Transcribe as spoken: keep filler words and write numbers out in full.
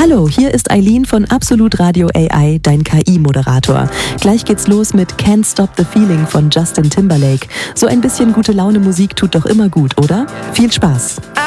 Hallo, hier ist Eileen von Absolut Radio A I, dein K I-Moderator. Gleich geht's los mit Can't Stop the Feeling von Justin Timberlake. So ein bisschen gute Laune Musik tut doch immer gut, oder? Viel Spaß!